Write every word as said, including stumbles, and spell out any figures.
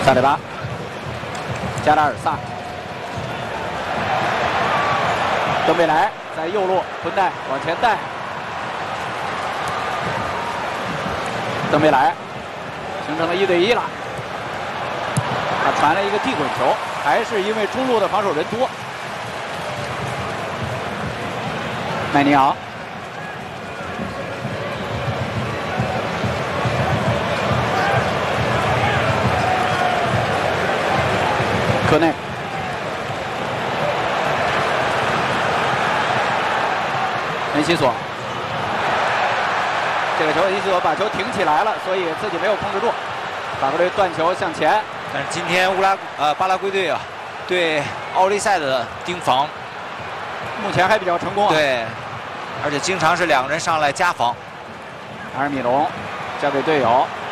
萨里巴，加拉尔萨，登贝莱在右路蹲带往前带，登贝莱形成了一对一了。他传了一个地滚球，还是因为中路的防守人多。麦尼昂。 科内，恩西索，这个球恩西索把球挺起来了，所以自己没有控制住，法国队断球向前。 但是今天乌拉呃巴拉圭队啊，对奥利赛的盯防， 目前还比较成功啊。 对，而且经常是两个人上来夹防。 阿尔米隆交给队友。